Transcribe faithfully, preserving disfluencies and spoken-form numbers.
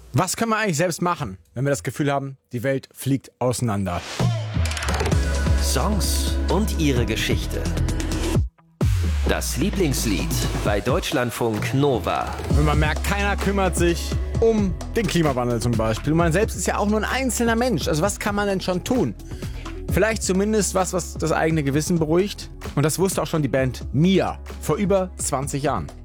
Was können wir eigentlich selbst machen, wenn wir das Gefühl haben, die Welt fliegt auseinander? Songs und ihre Geschichte. Das Lieblingslied bei Deutschlandfunk Nova. Wenn man merkt, keiner kümmert sich um den Klimawandel zum Beispiel. Und man selbst ist ja auch nur ein einzelner Mensch. Also was kann man denn schon tun? Vielleicht zumindest was, was das eigene Gewissen beruhigt. Und das wusste auch schon die Band Mia vor über zwanzig Jahren.